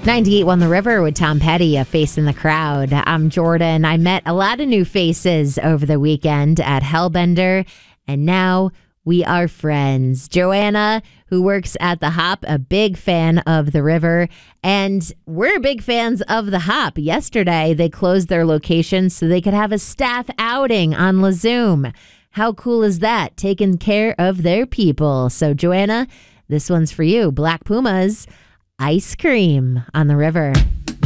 98 on the River with Tom Petty, a face in the crowd. I'm Jordan. I met a lot of new faces over the weekend at Hellbender, and now we are friends. Joanna, who works at the Hop, a big fan of the river, and we're big fans of the Hop. Yesterday, they closed their location so they could have a staff outing on Lezoom. How cool is that? Taking care of their people. So, Joanna, this one's for you. Black Pumas, Ice Cream on the River.